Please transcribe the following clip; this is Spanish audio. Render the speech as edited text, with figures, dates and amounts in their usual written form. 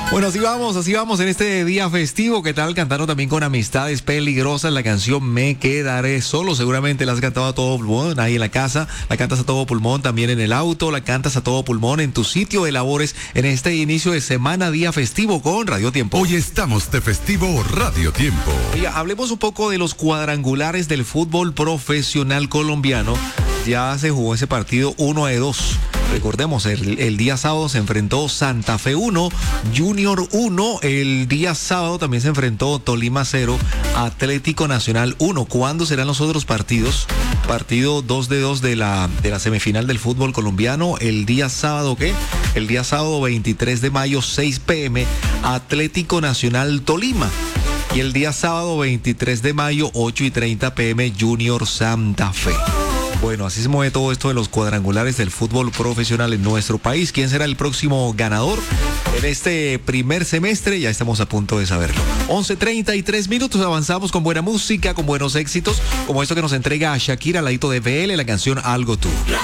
Bueno, así vamos en este día festivo. ¿Qué tal? Cantando también con Amistades Peligrosas la canción Me Quedaré Solo. Seguramente la has cantado a todo pulmón ahí en la casa, la cantas a todo pulmón también en el auto, la cantas a todo pulmón en tu sitio de labores en este inicio de semana, día festivo con Radio Tiempo. Hoy estamos de festivo Radio Tiempo. Oiga, hablemos un poco de los cuadrangulares del fútbol profesional colombiano. Ya se jugó ese partido 1-2. Recordemos, el día sábado se enfrentó Santa Fe 1, Junior 1. El día sábado también se enfrentó Tolima 0, Atlético Nacional 1. ¿Cuándo serán los otros partidos? Partido 2-2 de la semifinal del fútbol colombiano. El día sábado, ¿qué? El día sábado 23 de mayo, 6 p.m., Atlético Nacional Tolima. Y el día sábado 23 de mayo, 8:30 p.m., Junior Santa Fe. Bueno, así se mueve todo esto de los cuadrangulares del fútbol profesional en nuestro país. ¿Quién será el próximo ganador en este primer semestre? Ya estamos a punto de saberlo. 11:33 minutos, avanzamos con buena música, con buenos éxitos, como esto que nos entrega Shakira al ladito de BL, la canción Algo Tú.